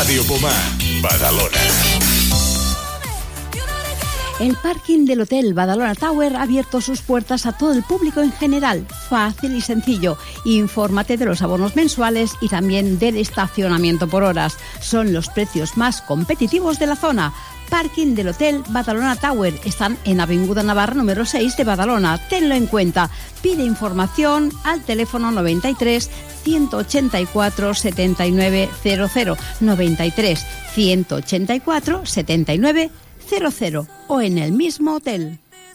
Radio Pomar, Badalona. El parking del Hotel Badalona Tower ha abierto sus puertas a todo el público en general. Fácil y sencillo. Infórmate de los abonos mensuales y también del estacionamiento por horas. Son los precios más competitivos de la zona. Parking del Hotel Badalona Tower. Están en Avinguda Navarra número 6 de Badalona. Tenlo en cuenta. Pide información al teléfono 93 184 7900. 93 184 7900 o en el mismo hotel.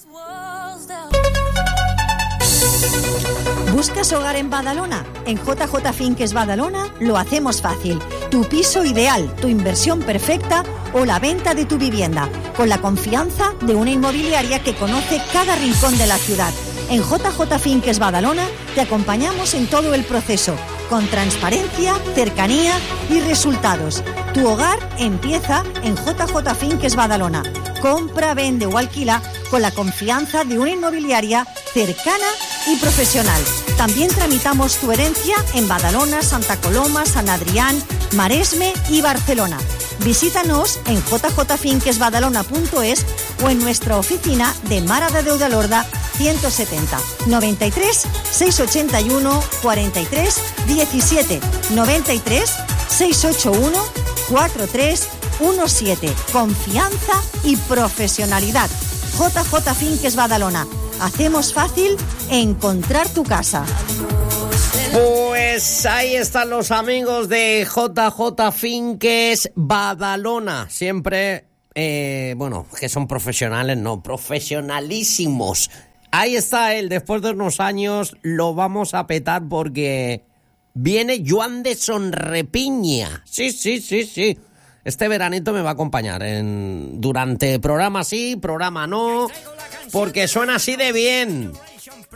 ¿Buscas hogar en Badalona? En JJ Finques Badalona lo hacemos fácil. Tu piso ideal, tu inversión perfecta o la venta de tu vivienda, con la confianza de una inmobiliaria que conoce cada rincón de la ciudad. En JJ Finques Badalona te acompañamos en todo el proceso, con transparencia, cercanía y resultados. Tu hogar empieza en JJ Finques Badalona. Compra, vende o alquila con la confianza de una inmobiliaria cercana y profesional. También tramitamos tu herencia en Badalona, Santa Coloma, San Adrián, Maresme y Barcelona. Visítanos en jjfinquesbadalona.es o en nuestra oficina de Mara de Déu de Lorda 170 93 681 43 17 93 681 43 17. Confianza y profesionalidad. JJ Finques Badalona. Hacemos fácil encontrar tu casa. Pues ahí están los amigos de JJ Finques Badalona. Siempre, que son profesionales, no, profesionalísimos. Ahí está él, después de unos años lo vamos a petar porque viene Joan de Sonrepiña. Sí. Este veranito me va a acompañar durante programa sí, programa no, porque suena así de bien.